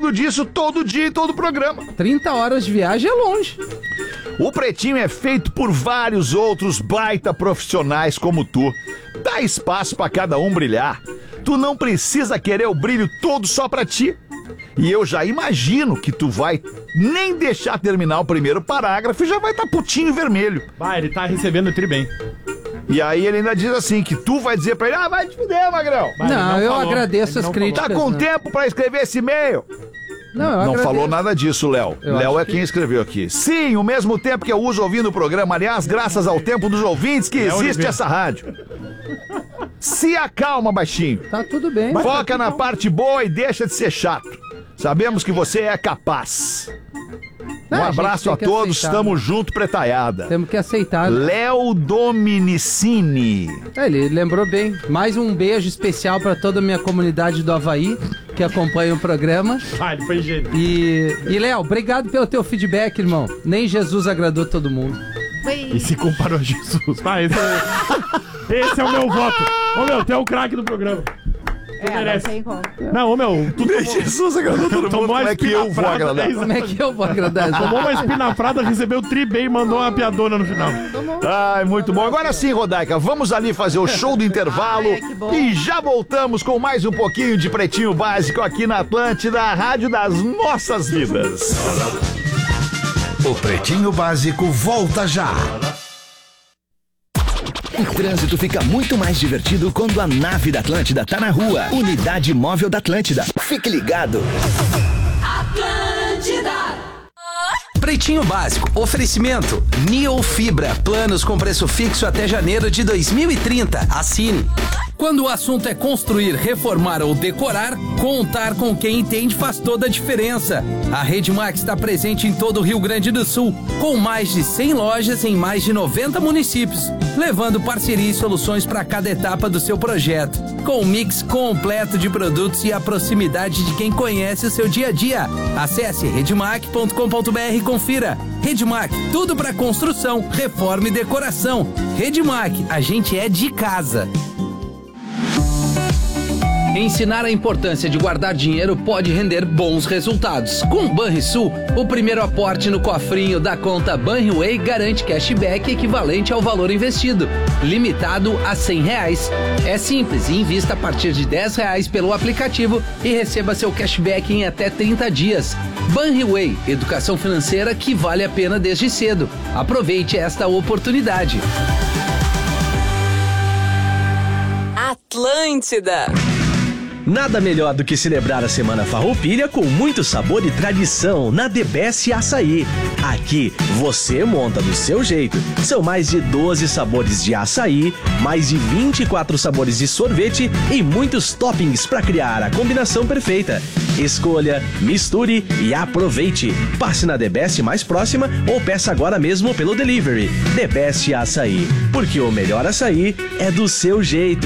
lembro disso todo dia e todo programa. 30 horas de viagem é longe. O Pretinho é feito por vários outros baita profissionais como tu. Dá espaço pra cada um brilhar. Tu não precisa querer o brilho todo só pra ti. E eu já imagino que tu vai nem deixar terminar o primeiro parágrafo e já vai estar putinho vermelho. Vai, ele tá recebendo o tri bem. E aí ele ainda diz assim, que tu vai dizer pra ele, vai te fuder, Magrão. Não, eu agradeço as críticas. Tá com tempo pra escrever esse e-mail? Não falou nada disso, Léo. Léo é quem escreveu aqui. Sim, o mesmo tempo que eu uso ouvindo o programa. Aliás, graças ao tempo dos ouvintes que existe essa rádio. Se acalma, baixinho. Tá tudo bem. Foca na parte boa e deixa de ser chato. Sabemos que você é capaz. Um abraço a todos, tamo junto, pretaiada. Temos que aceitar. Né? Léo Dominicini. Ele lembrou bem. Mais um beijo especial pra toda a minha comunidade do Havaí, que acompanha o programa. Ele foi gênio. E Léo, obrigado pelo teu feedback, irmão. Nem Jesus agradou todo mundo. E se comparou a Jesus. Esse é o meu voto. Ô, meu, tu é o craque do programa. Não tem como. Não, meu, tu tomou... Jesus agradou todo mundo. Como é que eu vou agradar? Como é que eu vou agradar? Tomou uma espinafrada, recebeu tri bem e mandou uma piadona no final. Ai, muito bom. Agora sim, Rodaica, vamos ali fazer o show do intervalo e já voltamos com mais um pouquinho de Pretinho Básico aqui na Atlântida, a rádio das nossas vidas. O Pretinho Básico volta já. O trânsito fica muito mais divertido quando a nave da Atlântida tá na rua. Unidade Móvel da Atlântida. Fique ligado. Atlântida. Pretinho Básico, oferecimento Neo Fibra, planos com preço fixo até janeiro de 2030. Assine. Quando o assunto é construir, reformar ou decorar, contar com quem entende faz toda a diferença. A Redmac está presente em todo o Rio Grande do Sul, com mais de 100 lojas em mais de 90 municípios, levando parceria e soluções para cada etapa do seu projeto, com um mix completo de produtos e a proximidade de quem conhece o seu dia a dia. Acesse redmac.com.br e confira. Redmac, tudo para construção, reforma e decoração. Redmac, a gente é de casa. Ensinar a importância de guardar dinheiro pode render bons resultados. Com o Banrisul, o primeiro aporte no cofrinho da conta Banriway garante cashback equivalente ao valor investido, limitado a R$100. É simples e invista a partir de R$10 pelo aplicativo e receba seu cashback em até 30 dias. Banriway, educação financeira que vale a pena desde cedo. Aproveite esta oportunidade. Atlântida. Nada melhor do que celebrar a Semana Farroupilha com muito sabor e tradição na The Best Açaí. Aqui você monta do seu jeito. São mais de 12 sabores de açaí, mais de 24 sabores de sorvete e muitos toppings para criar a combinação perfeita. Escolha, misture e aproveite. Passe na The Best mais próxima ou peça agora mesmo pelo delivery. The Best Açaí, porque o melhor açaí é do seu jeito.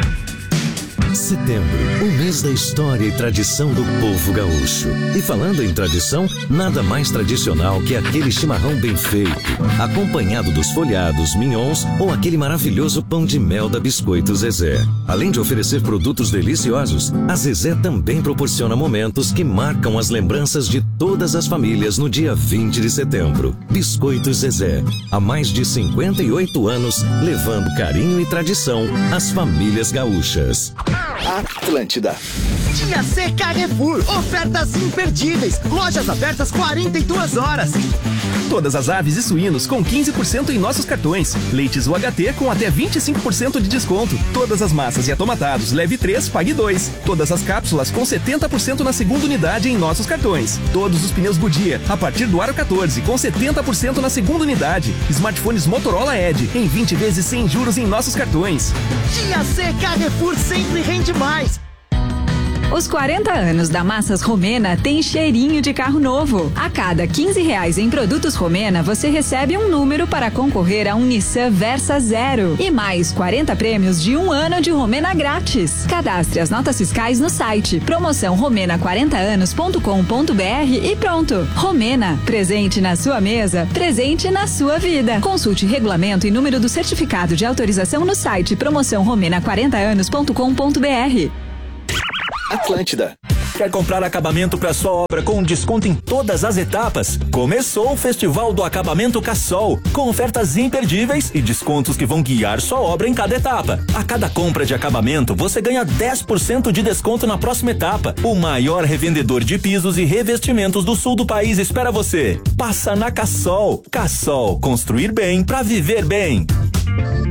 Setembro, o mês da história e tradição do povo gaúcho. E falando em tradição, nada mais tradicional que aquele chimarrão bem feito, acompanhado dos folhados, mignons ou aquele maravilhoso pão de mel da Biscoito Zezé. Além de oferecer produtos deliciosos, a Zezé também proporciona momentos que marcam as lembranças de todas as famílias no dia 20 de setembro. Biscoito Zezé, há mais de 58 anos, levando carinho e tradição às famílias gaúchas. Atlântida. Dia C Carrefour, ofertas imperdíveis, lojas abertas 42 horas. Todas as aves e suínos com 15% em nossos cartões. Leites UHT com até 25% de desconto. Todas as massas e atomatados, leve 3, pague 2. Todas as cápsulas com 70% na segunda unidade em nossos cartões. Todos os pneus Goodyear, a partir do aro 14, com 70% na segunda unidade. Smartphones Motorola Edge, em 20 vezes sem juros em nossos cartões. Dia C Carrefour sempre rende mais. Os 40 anos da Massas Romena tem cheirinho de carro novo. A cada R$15 em produtos Romena, você recebe um número para concorrer a um Nissan Versa Zero. E mais 40 prêmios de 1 ano de Romena grátis. Cadastre as notas fiscais no site promoção romena40anos.com.br e pronto. Romena, presente na sua mesa, presente na sua vida. Consulte regulamento e número do certificado de autorização no site promoção romena40anos.com.br. Atlântida. Quer comprar acabamento para sua obra com desconto em todas as etapas? Começou o Festival do Acabamento Cassol, com ofertas imperdíveis e descontos que vão guiar sua obra em cada etapa. A cada compra de acabamento, você ganha 10% de desconto na próxima etapa. O maior revendedor de pisos e revestimentos do sul do país espera você. Passa na Cassol. Cassol, construir bem para viver bem.